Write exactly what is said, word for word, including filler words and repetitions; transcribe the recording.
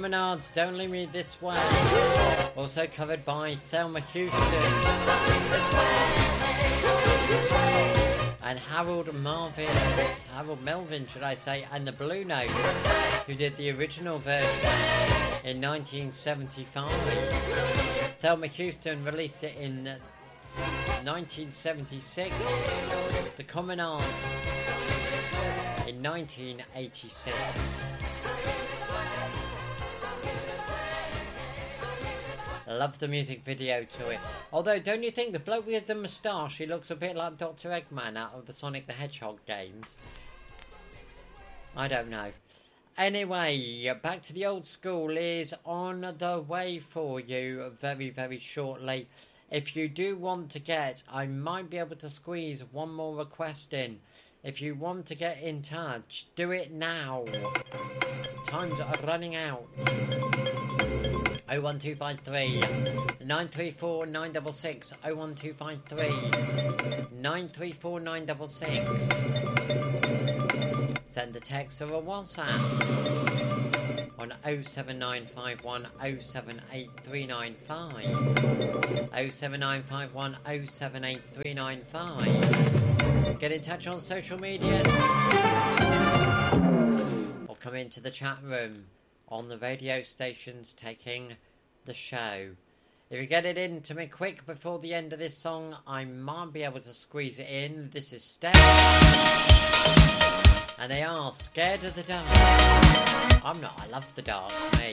Communards, Don't Leave Me This Way. Also covered by Thelma Houston. And Harold Marvin, Harold Melvin, should I say, and the Blue Notes, who did the original version in nineteen seventy-five. Thelma Houston released it in nineteen seventy-six. The Communards in nineteen eighty-six. Love the music video to it. Although, don't you think the bloke with the moustache, he looks a bit like Doctor Eggman out of the Sonic the Hedgehog games? I don't know. Anyway, Back to the Old School is on the way for you very, very shortly. If you do want to get, I might be able to squeeze one more request in. If you want to get in touch, do it now. Times are running out. oh one two five three, nine three four, nine six six, oh one two five three, nine three four, nine six six. Send a text or a WhatsApp on oh seven nine five one oh seven eight three nine five, oh seven nine five one oh seven eight three nine five. Get in touch on social media or come into the chat room on the radio stations taking the show. If you get it in to me quick before the end of this song, I might be able to squeeze it in. This is Step, and they are Scared of the Dark. I'm not, I love the dark, me.